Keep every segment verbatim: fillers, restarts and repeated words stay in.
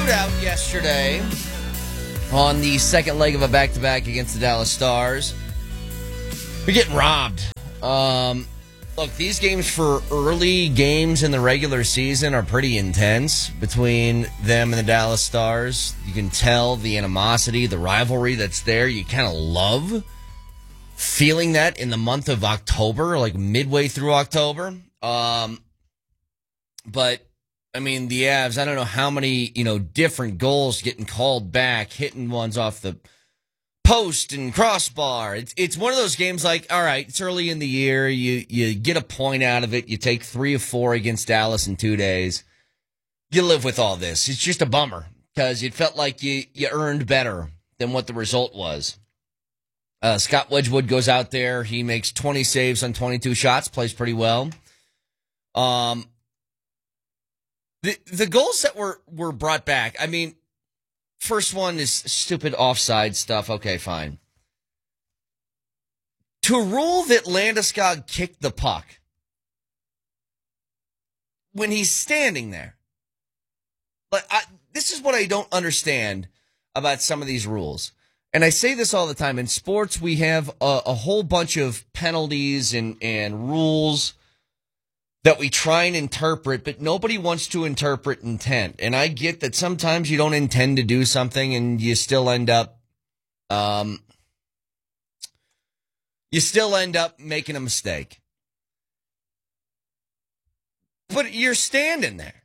shootout yesterday on the second leg of a back-to-back against the Dallas Stars. We're getting robbed. Um, look, these games for early games in the regular season are pretty intense between them and the Dallas Stars. You can tell the animosity, the rivalry that's there. You kind of love feeling that in the month of October, like midway through October. Um, but, I mean, the Avs, I don't know how many, you know, different goals getting called back, hitting ones off the post and crossbar. It's it's one of those games like, all right, it's early in the year. You, you get a point out of it. You take three or four against Dallas in two days. You live with all this. It's just a bummer because it felt like you, you earned better than what the result was. Uh, Scott Wedgwood goes out there. He makes twenty saves on twenty-two shots, plays pretty well. Um, the the goals that were, were brought back, I mean, first one is stupid offside stuff. Okay, fine. To rule that Landeskog kicked the puck when he's standing there. But I, this is what I don't understand about some of these rules. And I say this all the time. In sports, we have a, a whole bunch of penalties and, and rules that we try and interpret, but nobody wants to interpret intent. And I get that sometimes you don't intend to do something and you still end up, um, you still end up making a mistake. But you're standing there.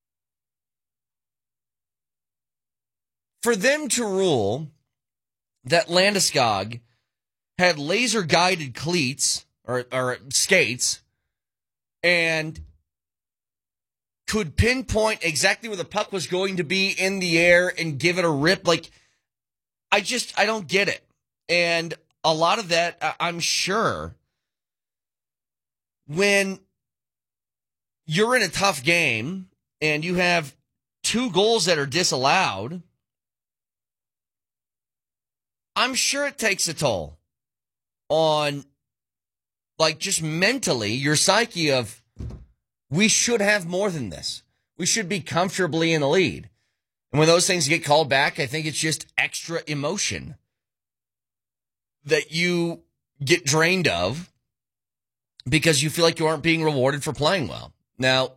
For them to rule that Landeskog had laser-guided cleats or, or skates and could pinpoint exactly where the puck was going to be in the air and give it a rip. Like, I just, I don't get it. And a lot of that, I'm sure, when you're in a tough game and you have two goals that are disallowed, I'm sure it takes a toll on, like, just mentally, your psyche of, we should have more than this. We should be comfortably in the lead. And when those things get called back, I think it's just extra emotion that you get drained of because you feel like you aren't being rewarded for playing well. Now,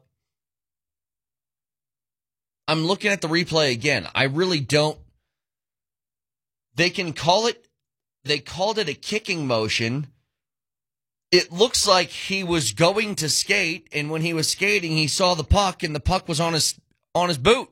I'm looking at the replay again. I really don't. They can call it, they called it a kicking motion. It looks like he was going to skate, and when he was skating, he saw the puck, and the puck was on his on his boot.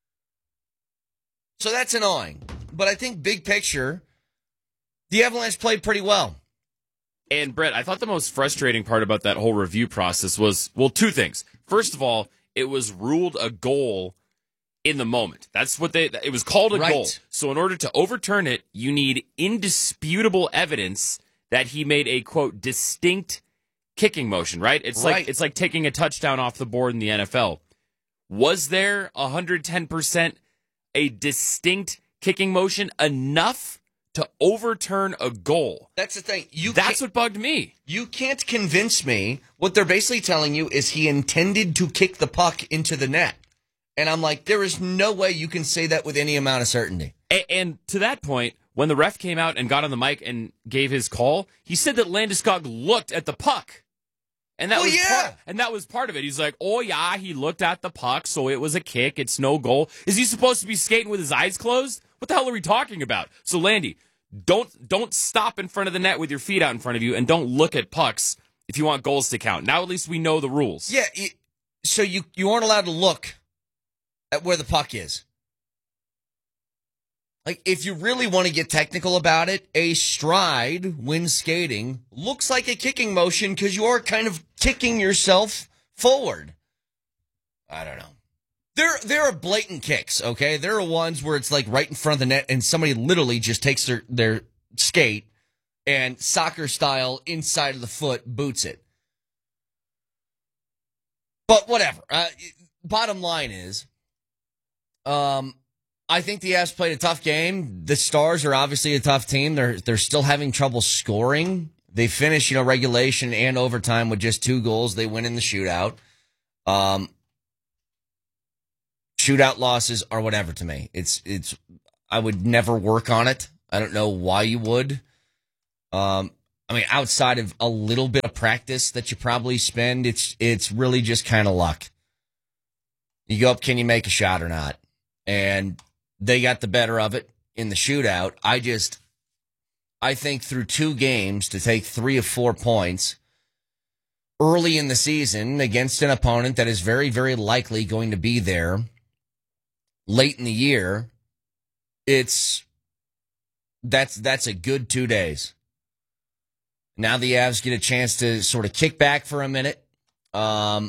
So that's annoying. But I think big picture, the Avalanche played pretty well. And, Brett, I thought the most frustrating part about that whole review process was, well, two things. First of all, it was ruled a goal in the moment. That's what they, it was called a right. goal. So in order to overturn it, you need indisputable evidence that he made a, quote, distinct kicking motion, right? It's right. like, it's like taking a touchdown off the board in the N F L. Was there one hundred ten percent a distinct kicking motion enough to overturn a goal? That's the thing. You That's what bugged me. You can't convince me. What they're basically telling you is he intended to kick the puck into the net. And I'm like, there is no way you can say that with any amount of certainty. And, and to that point, when the ref came out and got on the mic and gave his call, he said that Landeskog looked at the puck. And that well, was yeah. part, and that was part of it. He's like, oh, yeah, he looked at the puck, so it was a kick. It's no goal. Is he supposed to be skating with his eyes closed? What the hell are we talking about? So, Landy, don't don't stop in front of the net with your feet out in front of you, and don't look at pucks if you want goals to count. Now at least we know the rules. Yeah, so you, you aren't allowed to look at where the puck is. Like, if you really want to get technical about it, a stride when skating looks like a kicking motion because you are kind of kicking yourself forward. I don't know. There, there are blatant kicks, okay? There are ones where it's like right in front of the net and somebody literally just takes their, their skate and soccer style inside of the foot boots it. But whatever. Uh, bottom line is, um, I think the Avs played a tough game. The Stars are obviously a tough team. They're they're still having trouble scoring. They finished, you know, regulation and overtime with just two goals. They win in the shootout. Um, Shootout losses are whatever to me. It's it's I would never work on it. I don't know why you would. Um, I mean, outside of a little bit of practice that you probably spend, it's it's really just kind of luck. You go up, can you make a shot or not? And they got the better of it in the shootout. I just, I think through two games to take three of four points early in the season against an opponent that is very, very likely going to be there late in the year, it's that's that's a good two days. Now the Avs get a chance to sort of kick back for a minute, um,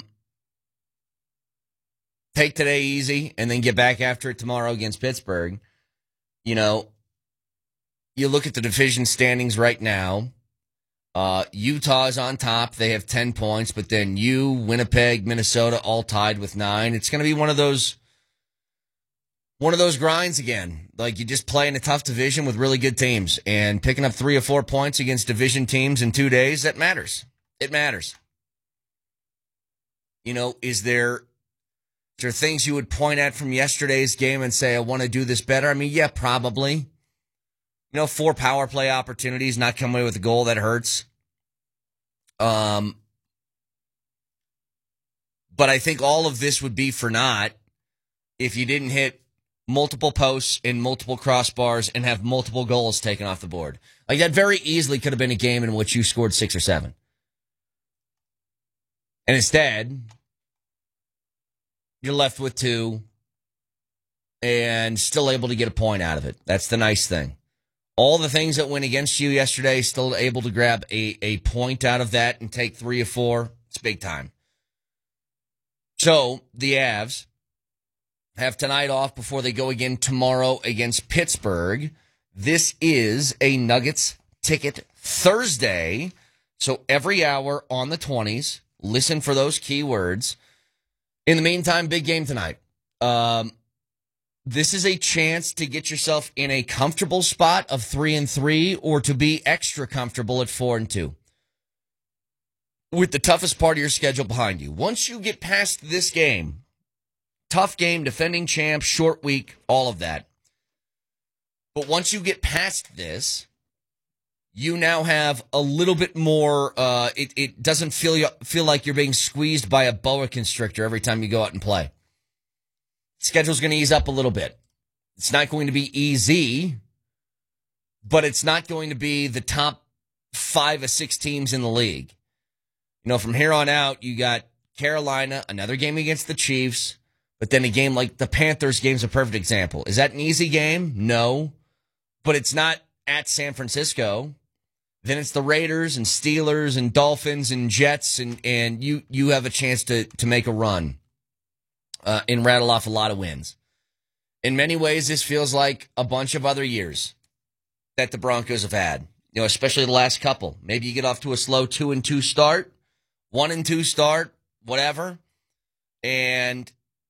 take today easy, and then get back after it tomorrow against Pittsburgh. You know, you look at the division standings right now. Uh, Utah's on top. They have ten points, but then you, Winnipeg, Minnesota, all tied with nine. It's going to be one of those one of those grinds again. Like, you just play in a tough division with really good teams, and picking up three or four points against division teams in two days, that matters. It matters. You know, is there, is there things you would point at from yesterday's game and say, I want to do this better? I mean, yeah, probably. You know, four power play opportunities, not coming away with a goal, that hurts. Um, but I think all of this would be for naught if you didn't hit multiple posts and multiple crossbars and have multiple goals taken off the board. Like, that very easily could have been a game in which you scored six or seven. And instead, you're left with two and still able to get a point out of it. That's the nice thing. All the things that went against you yesterday, still able to grab a, a point out of that and take three or four. It's big time. So, the Avs have tonight off before they go again tomorrow against Pittsburgh. This is a Nuggets Ticket Thursday. So every hour on the twenties, listen for those keywords. In the meantime, big game tonight. Um, this is a chance to get yourself in a comfortable spot of three and three, or to be extra comfortable at four and two, with the toughest part of your schedule behind you. Once you get past this game, tough game, defending champ, short week, all of that. But once you get past this, you now have a little bit more, uh, it, it doesn't feel feel like you're being squeezed by a boa constrictor every time you go out and play. Schedule's going to ease up a little bit. It's not going to be easy, but it's not going to be the top five or six teams in the league. You know, from here on out, you got Carolina, another game against the Chiefs, but then a game like the Panthers game's a perfect example. Is that an easy game? No. But it's not at San Francisco. Then it's the Raiders and Steelers and Dolphins and Jets, and, and you, you have a chance to, to make a run uh, and rattle off a lot of wins. In many ways, this feels like a bunch of other years that the Broncos have had, you know, especially the last couple. Maybe you get off to a slow two and two start, one and two start, whatever, and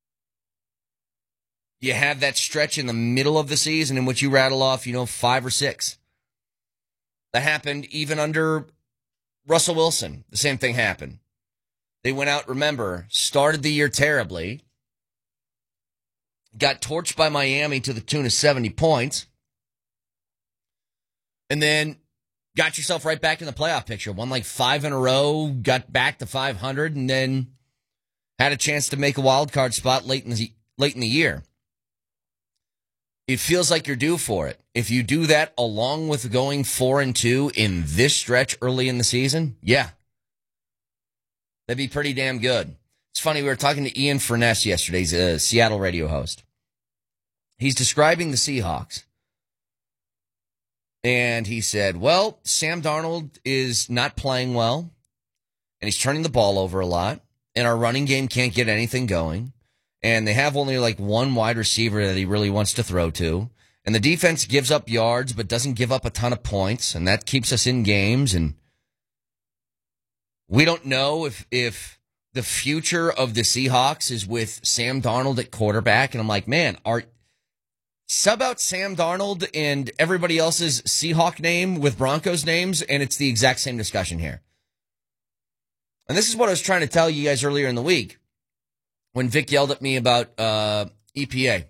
you have that stretch in the middle of the season in which you rattle off, you know, five or six. That happened even under Russell Wilson. The same thing happened. They went out, remember, started the year terribly, got torched by Miami to the tune of seventy points, and then got yourself right back in the playoff picture. Won like five in a row, got back to five hundred, and then had a chance to make a wild card spot late in the, late in the year. It feels like you're due for it. If you do that along with going four and two in this stretch early in the season, yeah, that'd be pretty damn good. It's funny, we were talking to Ian Furness yesterday. He's a Seattle radio host. He's describing the Seahawks. And he said, well, Sam Darnold is not playing well, and he's turning the ball over a lot, and our running game can't get anything going. And they have only like one wide receiver that he really wants to throw to. And the defense gives up yards but doesn't give up a ton of points, and that keeps us in games. And we don't know if if the future of the Seahawks is with Sam Darnold at quarterback. And I'm like, man, are sub out Sam Darnold and everybody else's Seahawk name with Broncos names, and it's the exact same discussion here. And this is what I was trying to tell you guys earlier in the week when Vic yelled at me about uh, E P A.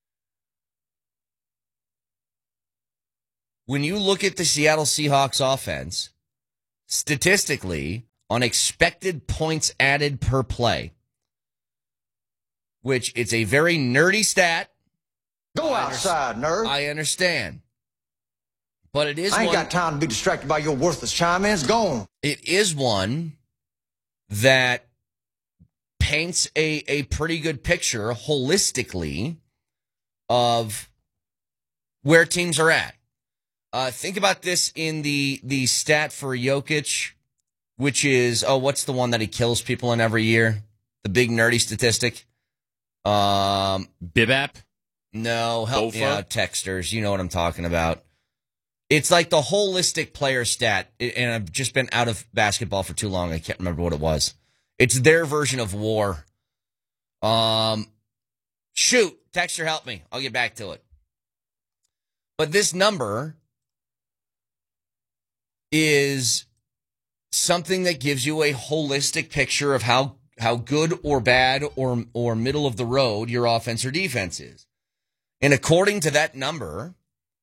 When you look at the Seattle Seahawks offense, statistically, on expected points added per play, which it's a very nerdy stat. Go outside, nerd. I understand. But it is I ain't one, got time to be distracted by your worthless chime-ins. Go on. It is one that paints a, a pretty good picture holistically of where teams are at. Uh, think about this in the the stat for Jokic, which is, oh, what's the one that he kills people in every year? The big nerdy statistic. Um, Bibap? No, help Bofa? me out, texters. You know what I'm talking about. It's like the holistic player stat, and I've just been out of basketball for too long. I can't remember what it was. It's their version of war. Um, shoot, texter, help me. I'll get back to it. But this number is something that gives you a holistic picture of how, how good or bad or, or middle of the road your offense or defense is. And according to that number,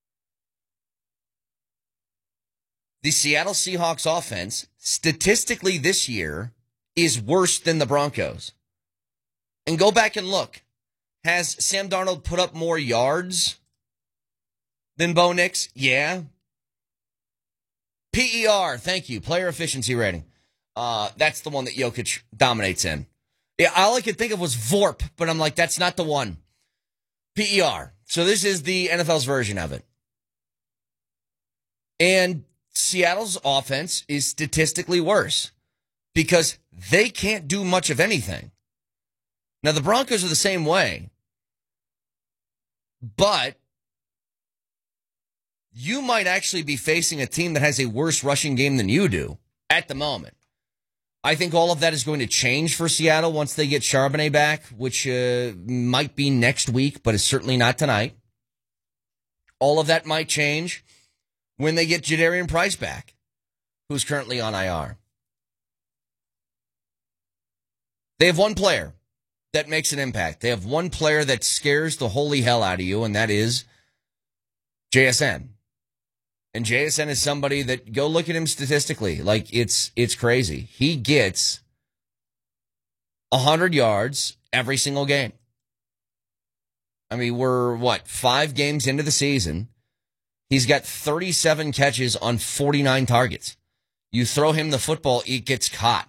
the Seattle Seahawks offense, statistically this year, is worse than the Broncos. And go back and look. Has Sam Darnold put up more yards than Bo Nix? Yeah. P E R, thank you, player efficiency rating. Uh, that's the one that Jokic dominates in. Yeah, all I could think of was V O R P, but I'm like, that's not the one. P E R. So this is the N F L's version of it. And Seattle's offense is statistically worse because they can't do much of anything. Now, the Broncos are the same way, but you might actually be facing a team that has a worse rushing game than you do at the moment. I think all of that is going to change for Seattle once they get Charbonnet back, which uh, might be next week, but it's certainly not tonight. All of that might change when they get Jadarian Price back, who's currently on I R. They have one player that makes an impact. They have one player that scares the holy hell out of you, and that is J S N. And J S N is somebody that, go look at him statistically. Like, it's it's crazy. He gets one hundred yards every single game. I mean, we're, what, five games into the season. He's got thirty-seven catches on forty-nine targets. You throw him the football, it gets caught.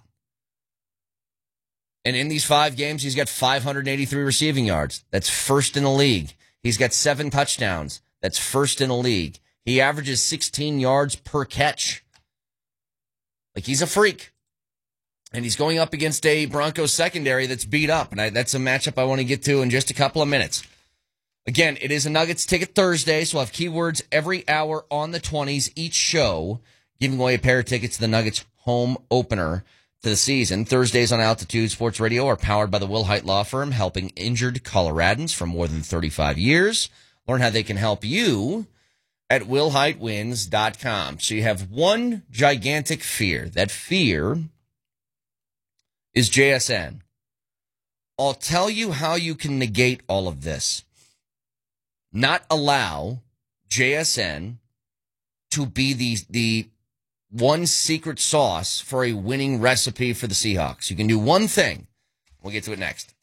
And in these five games, he's got five hundred eighty-three receiving yards. That's first in the league. He's got seven touchdowns. That's first in the league. He averages sixteen yards per catch. Like, he's a freak. And he's going up against a Broncos secondary that's beat up. And I, that's a matchup I want to get to in just a couple of minutes. Again, it is a Nuggets Ticket Thursday, so we'll have keywords every hour on the twenties each show, giving away a pair of tickets to the Nuggets home opener to the season. Thursdays on Altitude Sports Radio are powered by the Will Hite Law Firm, helping injured Coloradans for more than thirty-five years. Learn how they can help you at will hite wins dot com. So you have one gigantic fear. That fear is J S N. I'll tell you how you can negate all of this. Not allow J S N to be the, the one secret sauce for a winning recipe for the Seahawks. You can do one thing. We'll get to it next.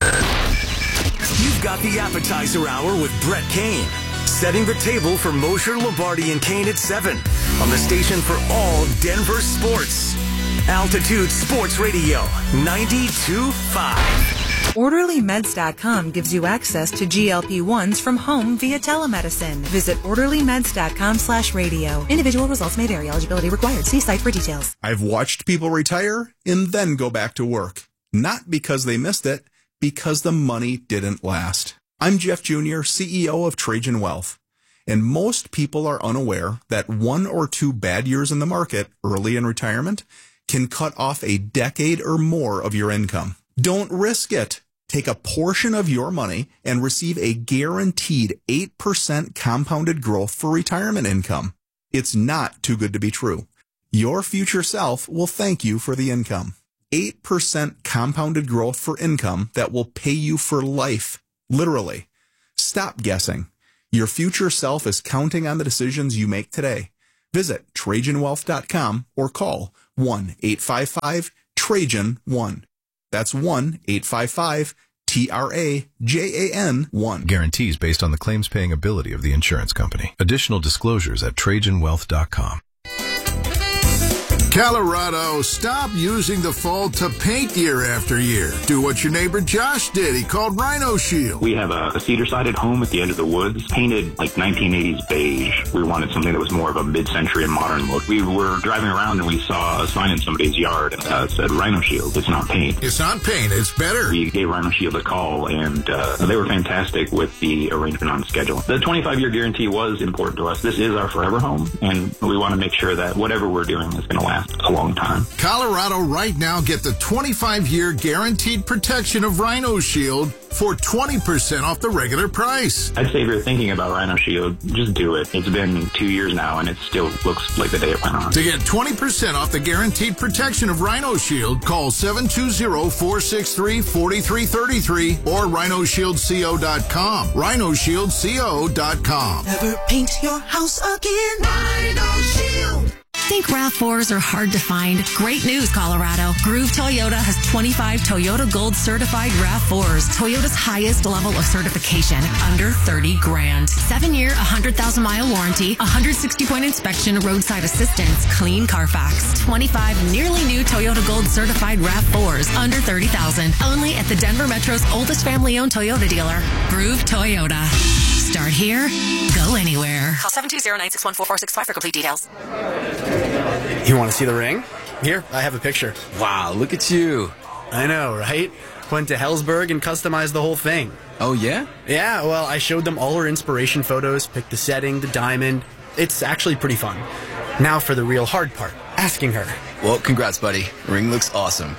You've got the appetizer hour with Brett Kane. Setting the table for Mosher, Lombardi, and Kane at seven on the station for all Denver sports. Altitude Sports Radio, ninety-two point five. Orderly Meds dot com gives you access to G L P ones from home via telemedicine. Visit Orderly Meds dot com slash radio. Individual results may vary. Eligibility required. See site for details. I've watched people retire and then go back to work. Not because they missed it, because the money didn't last. I'm Jeff Junior, C E O of Trajan Wealth, and most people are unaware that one or two bad years in the market early in retirement can cut off a decade or more of your income. Don't risk it. Take a portion of your money and receive a guaranteed eight percent compounded growth for retirement income. It's not too good to be true. Your future self will thank you for the income. eight percent compounded growth for income that will pay you for life. Literally. Stop guessing. Your future self is counting on the decisions you make today. Visit Trajan Wealth dot com or call one eight five five Trajan one. That's one eight five five T R A J A N one. Guarantees based on the claims paying ability of the insurance company. Additional disclosures at Trajan Wealth dot com. Colorado, stop using the fall to paint year after year. Do what your neighbor Josh did. He called Rhino Shield. We have a, a cedar-sided home at the end of the woods, painted like nineteen eighties beige. We wanted something that was more of a mid-century and modern look. We were driving around and we saw a sign in somebody's yard and uh, it said Rhino Shield. It's not paint. It's not paint. It's better. We gave Rhino Shield a call and uh, they were fantastic with the arrangement on schedule. The twenty-five year guarantee was important to us. This is our forever home and we want to make sure that whatever we're doing is going to last a long time. Colorado, right now, get the twenty-five year guaranteed protection of Rhino Shield for twenty percent off the regular price. I'd say if you're thinking about Rhino Shield, just do it. It's been two years now and it still looks like the day it went on. To get twenty percent off the guaranteed protection of Rhino Shield, call seven two zero, four six three, four three three three or rhino shield co dot com. rhino shield co dot com. Never paint your house again. Rhino Shield. Think RAV fours are hard to find? Great news, Colorado. Groove Toyota has twenty-five Toyota Gold certified RAV fours. Toyota's highest level of certification, under thirty grand. Seven year, one hundred thousand mile warranty, one hundred sixty point inspection, roadside assistance, clean Carfax. twenty-five nearly new Toyota Gold certified RAV fours, under thirty thousand. Only at the Denver Metro's oldest family-owned Toyota dealer, Groove Toyota. Start here, go anywhere. Call seven two zero, nine six one, four four six five for complete details. You want to see the ring? Here, I have a picture. Wow, look at you. I know, right? Went to Hellsberg and customized the whole thing. Oh, yeah? Yeah, well, I showed them all her inspiration photos, picked the setting, the diamond. It's actually pretty fun. Now for the real hard part, asking her. Well, congrats, buddy. Ring looks awesome.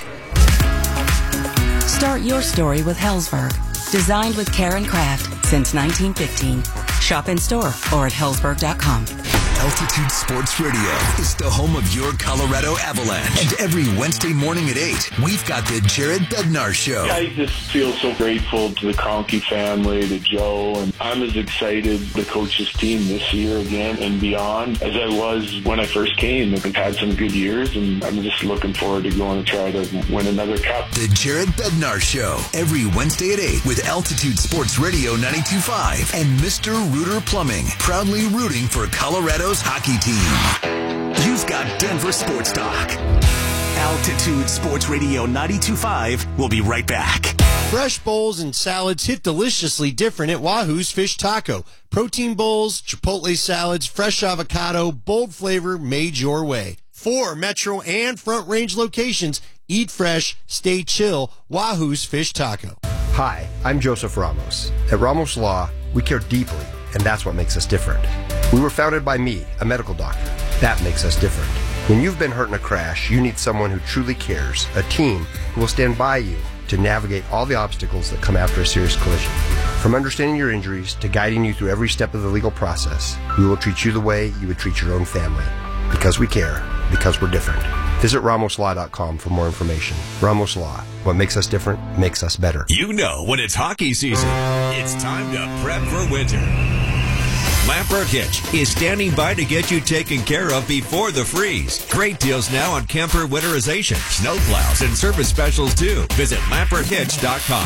Start your story with Hellsberg. Designed with care and craft since nineteen fifteen. Shop in store or at hellsberg dot com. Altitude Sports Radio is the home of your Colorado Avalanche. And every Wednesday morning at eight, we've got the Jared Bednar Show. I just feel so grateful to the Kroenke family, to Joe, and I'm as excited to coach this team this year again and beyond as I was when I first came. I've had some good years, and I'm just looking forward to going to try to win another cup. The Jared Bednar Show, every Wednesday at eight with Altitude Sports Radio ninety-two point five and Mister Rooter Plumbing, proudly rooting for Colorado's hockey team. You've got Denver Sports Talk. Altitude Sports Radio ninety-two point five. We'll be right back. Fresh bowls and salads hit deliciously different at Wahoo's Fish Taco. Protein bowls, chipotle salads, fresh avocado, bold flavor made your way. Four Metro and Front Range locations. Eat fresh, stay chill. Wahoo's Fish Taco. Hi, I'm Joseph Ramos. At Ramos Law, we care deeply, and that's what makes us different. We were founded by me, a medical doctor. That makes us different. When you've been hurt in a crash, you need someone who truly cares, a team who will stand by you to navigate all the obstacles that come after a serious collision. From understanding your injuries to guiding you through every step of the legal process, we will treat you the way you would treat your own family. Because we care, because we're different. Visit ramos law dot com for more information. Ramos Law. What makes us different makes us better. You know when it's hockey season, it's time to prep for winter. Lampert Hitch is standing by to get you taken care of before the freeze. Great deals now on camper winterization, snowplows, and service specials too. Visit lampert hitch dot com.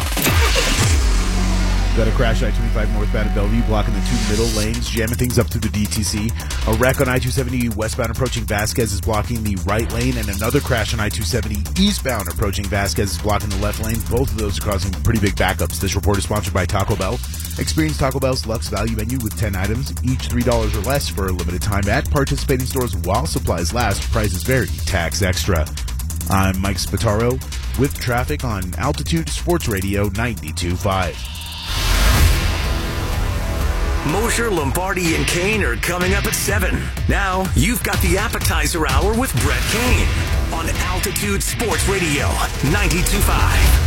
Got a crash I twenty-five northbound at Bellevue, blocking the two middle lanes, jamming things up through the D T C. A wreck on I two seventy westbound approaching Vasquez is blocking the right lane, and another crash on I two seventy eastbound approaching Vasquez is blocking the left lane. Both of those are causing pretty big backups. This report is sponsored by Taco Bell. Experience Taco Bell's Luxe Value Menu with ten items, each three dollars or less for a limited time at participating stores while supplies last. Prices vary. Tax extra. I'm Mike Spataro with traffic on Altitude Sports Radio ninety-two point five. Mosher, Lombardi, and Kane are coming up at seven. Now, you've got the Appetizer Hour with Brett Kane on Altitude Sports Radio ninety-two point five.